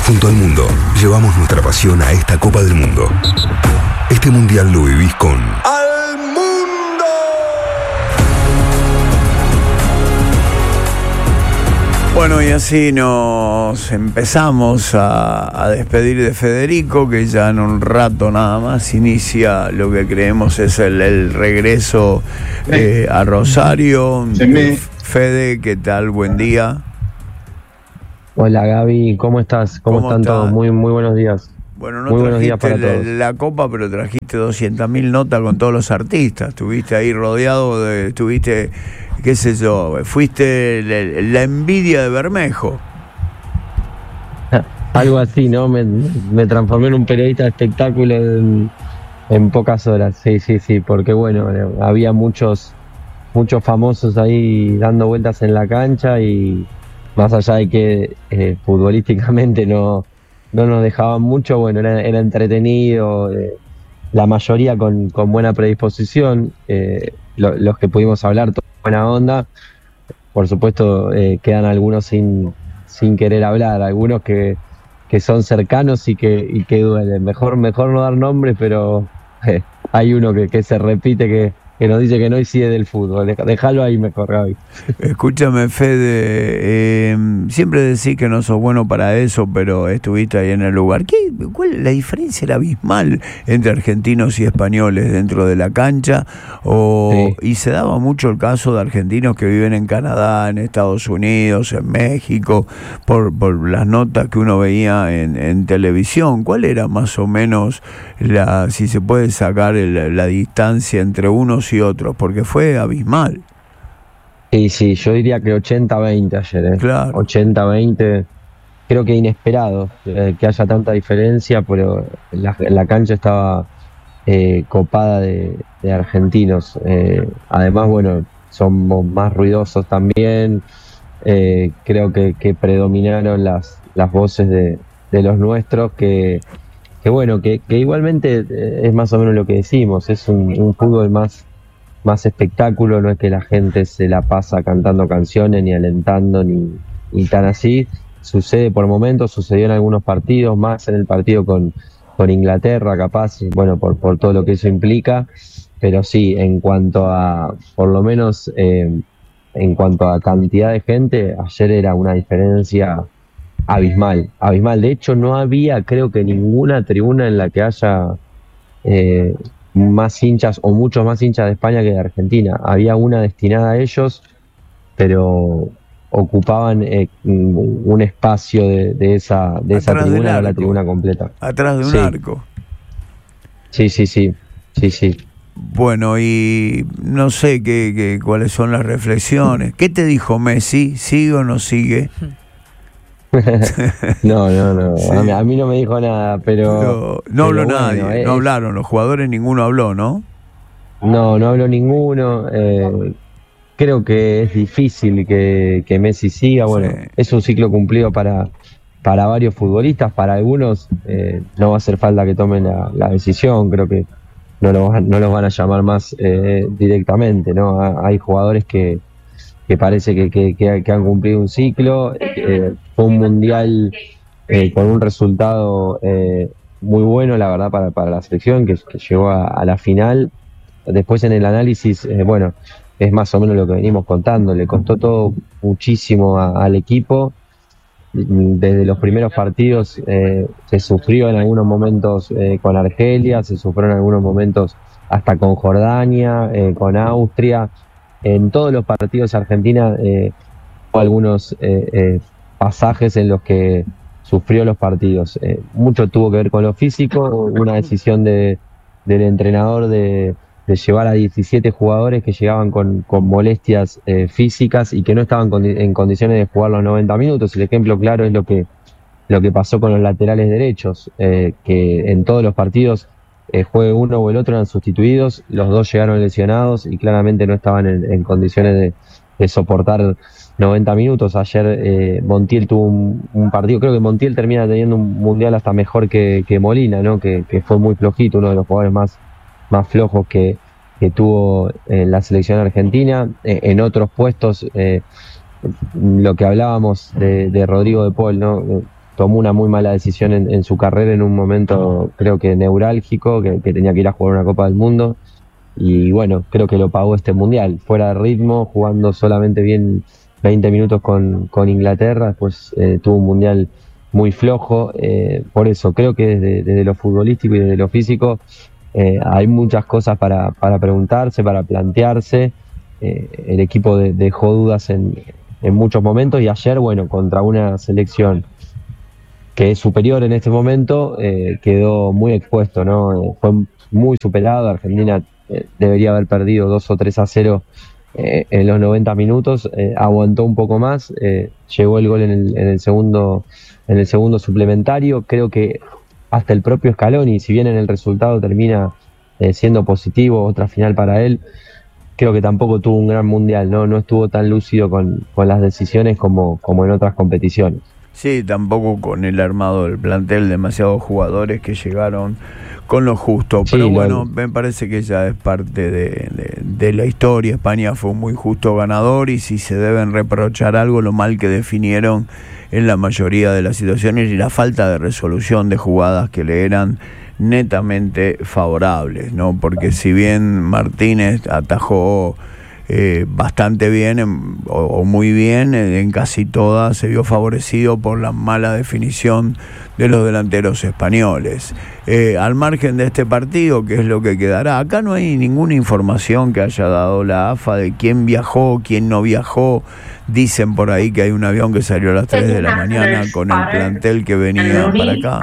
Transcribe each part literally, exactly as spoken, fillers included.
Junto al mundo, llevamos nuestra pasión a esta Copa del Mundo. Este mundial lo vivís con ¡Al mundo! Bueno, y así nos empezamos a, a despedir de Federico, que ya en un rato nada más inicia lo que creemos es el, el regreso eh, a Rosario. Fede, ¿qué tal? Buen día. Hola Gaby, ¿cómo estás? ¿Cómo, ¿Cómo están estás? Todos? Muy, muy buenos días. Bueno, no muy buenos días para la, todos. la copa, pero trajiste doscientas mil notas con todos los artistas. Estuviste ahí rodeado de, estuviste, qué sé yo, fuiste la, la envidia de Bermejo. Algo así, ¿no? Me, me transformé en un periodista de espectáculo en, en pocas horas. Sí, sí, sí, porque bueno, había muchos, muchos famosos ahí dando vueltas en la cancha y más allá de que eh, futbolísticamente no, no nos dejaban mucho, bueno, era, era entretenido, eh, la mayoría con, con buena predisposición, eh, lo, los que pudimos hablar, toda buena onda. Por supuesto, eh, quedan algunos sin, sin querer hablar, algunos que, que son cercanos y que, y que duelen. Mejor, mejor no dar nombres, pero eh, hay uno que, que se repite que... que nos dice que no y sigue del fútbol. Déjalo ahí mejor, Gaby. Escúchame, Fede, eh, siempre decís que no sos bueno para eso, pero estuviste ahí en el lugar. ¿Qué, ¿Cuál la diferencia era abismal entre argentinos y españoles dentro de la cancha? O, sí. Y se daba mucho el caso de argentinos que viven en Canadá, en Estados Unidos, en México, por, por las notas que uno veía en, en televisión. ¿Cuál era más o menos, la, si se puede sacar el, la distancia entre unos y otros? Porque fue abismal. Sí, sí, yo diría que ochenta veinte ayer, ¿eh? Claro. ochenta veinte, creo que inesperado eh, que haya tanta diferencia, pero la, la cancha estaba eh, copada de, de argentinos. Eh, además, bueno, somos más ruidosos también. Eh, creo que, que predominaron las, las voces de, de los nuestros, que, que bueno, que, que igualmente es más o menos lo que decimos, es un, un fútbol más más espectáculo, no es que la gente se la pasa cantando canciones, ni alentando, ni, ni tan así. Sucede por momentos, sucedió en algunos partidos, más en el partido con, con Inglaterra, capaz, bueno, por, por todo lo que eso implica, pero sí, en cuanto a, por lo menos, eh, en cuanto a cantidad de gente, ayer era una diferencia abismal, abismal. De hecho, no había, creo que ninguna tribuna en la que haya... Eh, más hinchas o muchos más hinchas de España que de Argentina. Había una destinada a ellos, pero ocupaban eh, un espacio de, de esa de esa tribuna, no la tribuna completa. Atrás de un sí. arco. Sí, sí, sí, sí, sí. Bueno, y no sé qué, qué cuáles son las reflexiones. ¿Qué te dijo Messi? ¿Sigue o no sigue? no, no, no. Sí. A, mí, a mí no me dijo nada, pero... pero no habló pero nadie, bueno, no es, hablaron, los jugadores ninguno habló, ¿no? No, no habló ninguno. Eh, creo que es difícil que, que Messi siga. Bueno, sí. Es un ciclo cumplido para, para varios futbolistas, para algunos eh, no va a hacer falta que tomen la, la decisión, creo que no, lo van, no los van a llamar más eh, directamente, ¿no? Hay jugadores que... que parece que, que, que han cumplido un ciclo, eh, fue un mundial eh, con un resultado eh, muy bueno, la verdad, para, para la selección, que, que llegó a, a la final. Después en el análisis, eh, bueno, es más o menos lo que venimos contando, le costó todo muchísimo a, al equipo. Desde los primeros partidos eh, se sufrió en algunos momentos eh, con Argelia, se sufrió en algunos momentos hasta con Jordania, eh, con Austria. En todos los partidos Argentina eh, hubo algunos eh, eh, pasajes en los que sufrió los partidos. Eh, mucho tuvo que ver con lo físico, una decisión de, del entrenador de, de llevar a diecisiete jugadores que llegaban con, con molestias eh, físicas y que no estaban con, en condiciones de jugar los noventa minutos. El ejemplo claro es lo que, lo que pasó con los laterales derechos, eh, que en todos los partidos Eh, juegue uno o el otro eran sustituidos, los dos llegaron lesionados y claramente no estaban en, en condiciones de, de soportar noventa minutos. Ayer eh, Montiel tuvo un, un partido, creo que Montiel termina teniendo un mundial hasta mejor que, que Molina, ¿no? Que, que fue muy flojito, uno de los jugadores más, más flojos que, que tuvo en la selección argentina. Eh, en otros puestos, eh, lo que hablábamos de, de Rodrigo de Paul, ¿no? tomó una muy mala decisión en, en su carrera en un momento, creo que neurálgico, que, que tenía que ir a jugar una Copa del Mundo. Y bueno, creo que lo pagó este mundial, fuera de ritmo, jugando solamente bien veinte minutos con, con Inglaterra, después eh, tuvo un mundial muy flojo, eh, por eso creo que desde, desde lo futbolístico y desde lo físico eh, hay muchas cosas para, para preguntarse, para plantearse. Eh, el equipo de, dejó dudas en, en muchos momentos, y ayer, bueno, contra una selección que es superior en este momento, eh, quedó muy expuesto, ¿no? Eh, fue muy superado. Argentina eh, debería haber perdido dos o tres a cero eh, en los noventa minutos, eh, aguantó un poco más, eh, llegó el gol en el, en el segundo en el segundo suplementario. Creo que hasta el propio Scaloni, si bien en el resultado termina eh, siendo positivo, otra final para él, creo que tampoco tuvo un gran mundial, no no estuvo tan lúcido con, con las decisiones como, como en otras competiciones. Sí, tampoco con el armado del plantel, demasiados jugadores que llegaron con lo justo, pero sí, bueno, me parece que ya es parte de, de, de la historia. España fue un muy justo ganador, y si se deben reprochar algo, lo mal que definieron en la mayoría de las situaciones y la falta de resolución de jugadas que le eran netamente favorables, ¿no? Porque si bien Martínez atajó Eh, bastante bien en, o, o muy bien en, en casi todas, se vio favorecido por la mala definición de los delanteros españoles. Eh, al margen de este partido, ¿qué es lo que quedará? Acá no hay ninguna información que haya dado la A F A de quién viajó, quién no viajó. Dicen por ahí que hay un avión que salió a las tres de la mañana con el plantel que venía para acá.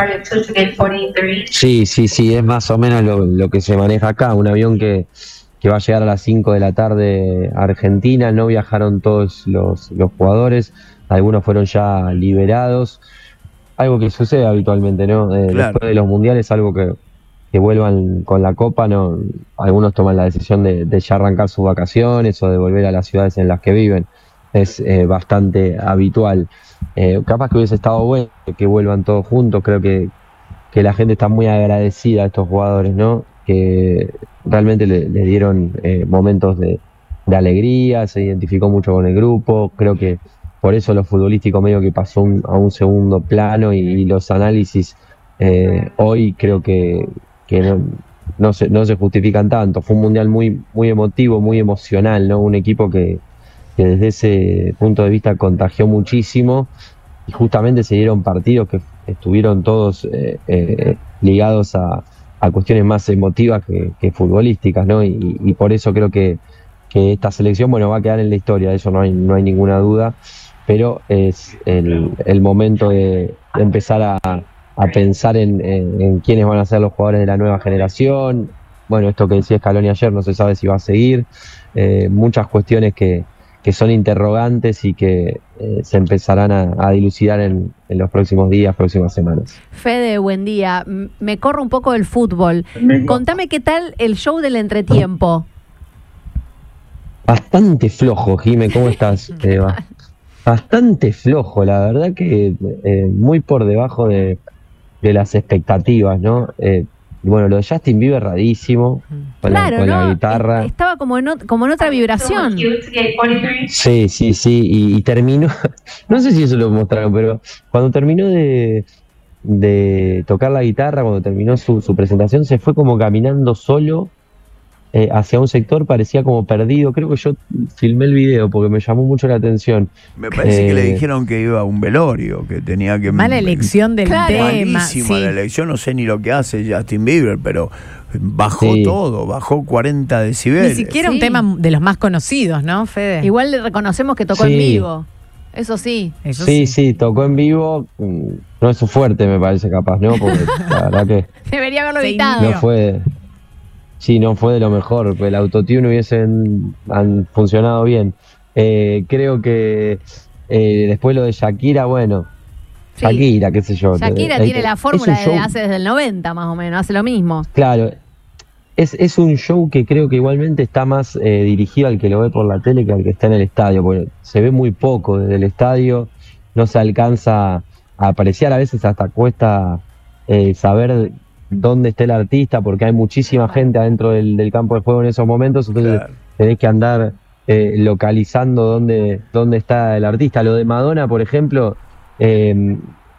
Sí, sí, sí, es más o menos lo, lo que se maneja acá, un avión que que va a llegar a las cinco de la tarde a Argentina. No viajaron todos los, los jugadores, algunos fueron ya liberados, algo que sucede habitualmente, ¿no? Eh, claro. Después de los mundiales, algo que, que vuelvan con la Copa, ¿no? Algunos toman la decisión de, de ya arrancar sus vacaciones o de volver a las ciudades en las que viven, es eh, bastante habitual. Eh, capaz que hubiese estado bueno que vuelvan todos juntos, creo que, que la gente está muy agradecida a estos jugadores, ¿no? Que realmente le, le dieron eh, momentos de, de alegría, se identificó mucho con el grupo. Creo que por eso lo futbolístico medio que pasó un, a un segundo plano, y, y los análisis eh, hoy creo que, que no, no, se, no se justifican tanto. Fue un mundial muy, muy emotivo, muy emocional, ¿no? Un equipo que, que desde ese punto de vista contagió muchísimo, y justamente se dieron partidos que estuvieron todos eh, eh, ligados a a cuestiones más emotivas que, que futbolísticas, ¿no? Y, y por eso creo que, que esta selección, bueno, va a quedar en la historia, de eso no hay, no hay ninguna duda, pero es el, el momento de, de empezar a, a pensar en, en, en quiénes van a ser los jugadores de la nueva generación. Bueno, esto que decía Scaloni ayer, no se sabe si va a seguir, eh, muchas cuestiones que, que son interrogantes y que eh, se empezarán a, a dilucidar en, en los próximos días, próximas semanas. Fede, buen día. M- me corro un poco del fútbol. Contame qué tal el show del entretiempo. Bastante flojo, Jime, ¿cómo estás, Eva? Bastante flojo, la verdad que eh, muy por debajo de, de las expectativas, ¿no? Eh, Bueno, lo de Justin Bieber rarísimo, con, claro, la, con ¿no? la guitarra. Estaba como en, ot- como en otra vibración. Sí, sí, sí, y, y terminó, no sé si eso lo mostraron, pero cuando terminó de, de tocar la guitarra, cuando terminó su, su presentación, se fue como caminando solo eh, hacia un sector, parecía como perdido. Creo que yo filmé el video porque me llamó mucho la atención. Me parece eh, que le dijeron que iba a un velorio, que tenía que... Mala elección del claro, tema. Malísima Sí. la elección, no sé ni lo que hace Justin Bieber, pero bajó Sí. todo, bajó cuarenta decibeles. Ni siquiera Sí. un tema de los más conocidos, ¿no, Fede? Igual le reconocemos que tocó Sí. en vivo. Eso sí. Eso sí, sí, tocó en vivo, mm, no es su fuerte, me parece, capaz, ¿no? Porque la verdad que Debería haberlo Se editado. no fue... Sí, no fue de lo mejor, el autotune hubiesen han funcionado bien. Eh, creo que eh, después lo de Shakira, bueno, Sí. Shakira, qué sé yo. Shakira Eh, tiene eh, la es fórmula un de show- hace desde el noventa más o menos, hace lo mismo. Claro, es, es un show que creo que igualmente está más eh, dirigido al que lo ve por la tele que al que está en el estadio, porque se ve muy poco desde el estadio, no se alcanza a apreciar, a veces hasta cuesta eh, saber dónde está el artista, porque hay muchísima gente adentro del, del campo de juego en esos momentos, entonces Claro. tenés que andar eh, localizando dónde, dónde está el artista. Lo de Madonna, por ejemplo, eh,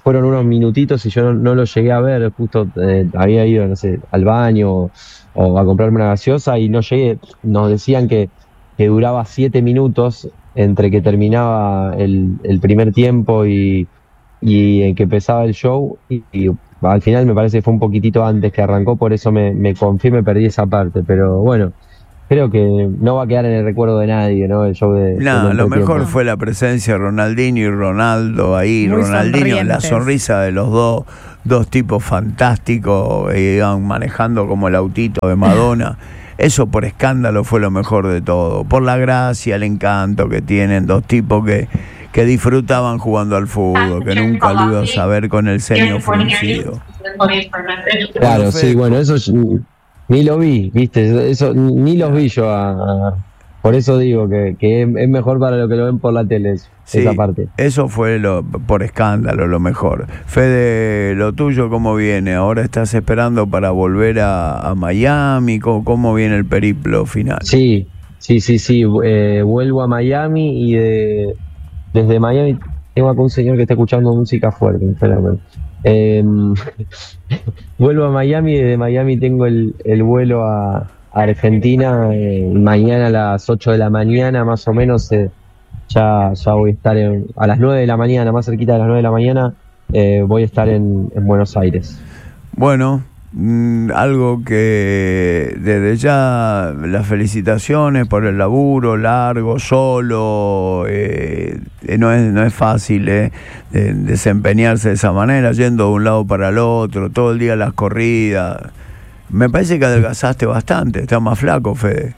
fueron unos minutitos y yo no, no lo llegué a ver, justo eh, había ido, no sé, al baño o, o a comprarme una gaseosa y no llegué. Nos decían que, que duraba siete minutos entre que terminaba el, el primer tiempo y, y en que empezaba el show, y, y al final me parece que fue un poquitito antes que arrancó, por eso me, me confié, me perdí esa parte, pero bueno, creo que no va a quedar en el recuerdo de nadie, ¿no? El show de... No, lo mejor fue la presencia de Ronaldinho y Ronaldo ahí. Muy Ronaldinho, la sonrisa de los dos, dos tipos fantásticos, e iban manejando como el autito de Madonna. Eso por escándalo fue lo mejor de todo, por la gracia, el encanto que tienen, dos tipos que, que disfrutaban jugando al fútbol, que nunca lo ibas a ver con el ceño fruncido. Claro, sí, bueno, eso es... Ni lo vi, viste, eso ni los vi yo. A, a, por eso digo que, que es mejor para lo que lo ven por la tele, sí, esa parte. Eso fue lo, por escándalo lo mejor. Fede, lo tuyo, ¿cómo viene? ¿Ahora estás esperando para volver a, a Miami? ¿Cómo, ¿Cómo viene el periplo final? Sí, sí, sí, sí. Eh, vuelvo a Miami y de, desde Miami tengo acá un señor que está escuchando música fuerte, espérame. Eh, vuelvo a Miami y desde Miami tengo el, el vuelo a, a Argentina eh, mañana a las ocho de la mañana más o menos. eh, ya, ya voy a estar en, a las nueve de la mañana, más cerquita de las nueve de la mañana eh, voy a estar en, en Buenos Aires. Bueno, mmm, algo que desde ya las felicitaciones por el laburo largo, solo, eh, no es no es fácil eh, de, desempeñarse de esa manera, yendo de un lado para el otro, todo el día las corridas. Me parece que adelgazaste bastante, estás más flaco, Fede.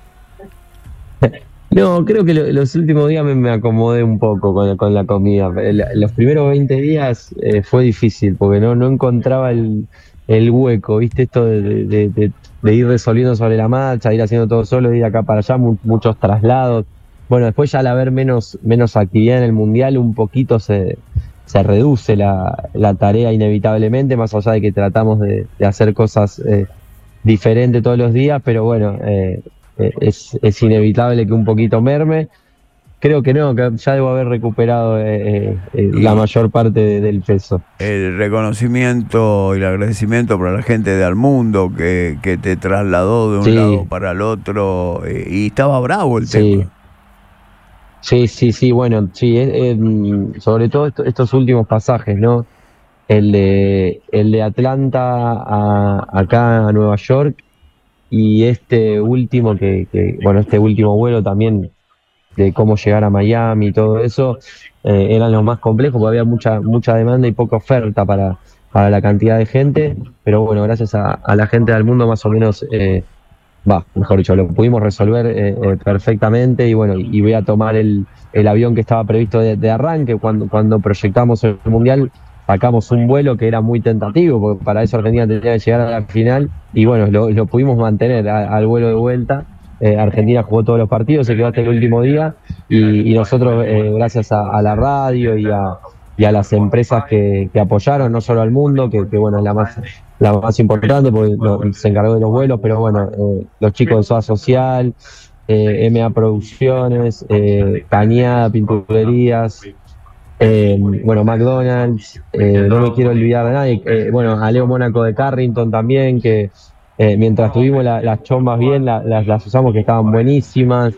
No, creo que lo, los últimos días me, me acomodé un poco con, con la comida. El, los primeros veinte días eh, fue difícil porque no, no encontraba el el hueco, ¿viste? Esto de, de, de, de ir resolviendo sobre la marcha, ir haciendo todo solo, ir acá para allá, mu muchos traslados. Bueno, después ya al haber menos, menos actividad en el Mundial, un poquito se, se reduce la, la tarea inevitablemente, más allá de que tratamos de, de hacer cosas eh, diferentes todos los días, pero bueno, eh, es, es inevitable que un poquito merme. Creo que no, que ya debo haber recuperado eh, eh, la mayor parte de, del peso. El reconocimiento y el agradecimiento para la gente de Almundo que, que te trasladó de un sí. lado para el otro eh, y estaba bravo el sí. tema. Sí, sí, sí, bueno, sí, eh, eh, sobre todo esto, estos últimos pasajes, ¿no? El de, el de Atlanta a, acá a Nueva York y este último que, que, bueno, este último vuelo también de cómo llegar a Miami y todo eso, eh, eran los más complejos porque había mucha mucha demanda y poca oferta para, para la cantidad de gente, pero bueno, gracias a, a la gente del mundo más o menos, eh, va, mejor dicho, lo pudimos resolver eh, eh, perfectamente y bueno, y voy a tomar el, el avión que estaba previsto de, de arranque. Cuando, cuando proyectamos el Mundial, sacamos un vuelo que era muy tentativo, porque para eso Argentina tenía que llegar a la final y bueno, lo, lo pudimos mantener a, al vuelo de vuelta. Eh, Argentina jugó todos los partidos, se quedó hasta el último día y, y nosotros eh, gracias a, a la radio y a, y a las empresas que, que apoyaron, no solo al Mundo, que, que bueno, es la más, la más importante porque no, se encargó de los vuelos, pero bueno, eh, los chicos de Soda Social, eh, M A Producciones, eh, Cañada, Pinturerías, eh, bueno, McDonald's, eh, no me quiero olvidar de nadie, eh, bueno, a Leo Mónaco de Carrington también, que Eh, mientras tuvimos la, las chombas bien, la, las, las usamos que estaban buenísimas.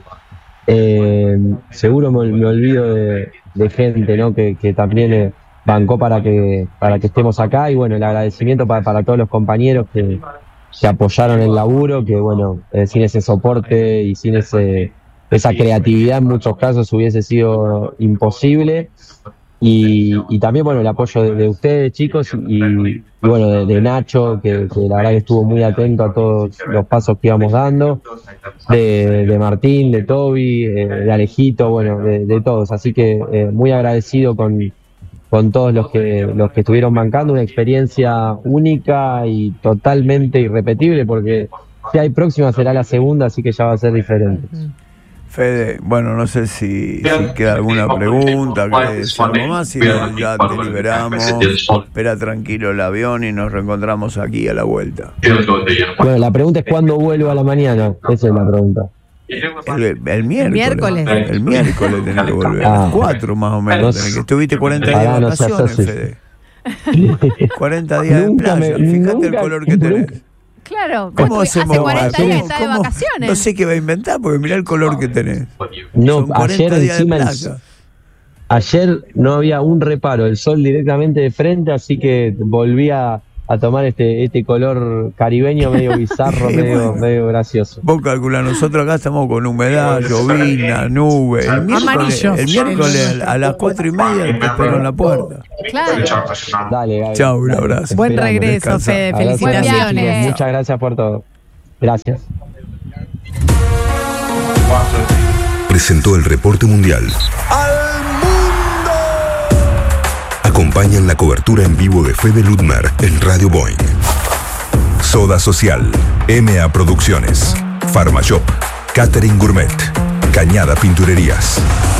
Eh, seguro me, me olvido de, de gente, ¿no? que, que también eh, bancó para que para que estemos acá. Y bueno, el agradecimiento para, para todos los compañeros que, que apoyaron el laburo, que bueno, eh, sin ese soporte y sin ese esa creatividad en muchos casos hubiese sido imposible. Y, y también, bueno, el apoyo de, de ustedes, chicos, y, y bueno, de, de Nacho, que, que la verdad que estuvo muy atento a todos los pasos que íbamos dando, de, de Martín, de Toby, eh, de Alejito, bueno, de, de todos. Así que eh, muy agradecido con, con todos los que, los que estuvieron bancando, una experiencia única y totalmente irrepetible, porque si hay próxima será la segunda, así que ya va a ser diferente. Fede, bueno, no sé si, si queda alguna pregunta, querés algo más, si no, ya te liberamos, espera tranquilo el avión y nos reencontramos aquí a la vuelta. Bueno, la pregunta es cuándo vuelvo a la mañana, esa es la pregunta. El, el miércoles, el miércoles tenés que volver, a las cuatro más o menos, tenés que estuviste cuarenta días de vacaciones, Fede. cuarenta días Nunca de playa. me- Fíjate nunca- el color que tenés. nunca- Claro, ¿Cómo vos tu- hacemos? hace cuarenta ¿Cómo- días está de cómo- vacaciones. No sé qué va a inventar porque mirá el color que tenés. No, Son cuarenta ayer días de encima el- playa. ayer no había un reparo, el sol directamente de frente, así que volví a, a tomar este, este color caribeño medio bizarro, Y medio, bueno. medio gracioso. Vos calculás, nosotros acá estamos con humedad, llovina, nube. El miércoles, Amarillo. el miércoles a las cuatro y media te espero en la puerta. Claro. Dale, Gaby. Chau, un Dale, abrazo. te Buen esperamos. regreso, descansa. Fede. Abrazo Buen grande, Felicitaciones. viaje. chicos. Muchas gracias por todo. Gracias. Presentó el reporte mundial. ¡Al mundo! Acompañan la cobertura en vivo de Fede Ludmer en Radio Boeing. Soda Social, M A Producciones, Pharmashop, Catering Gourmet, Cañada Pinturerías.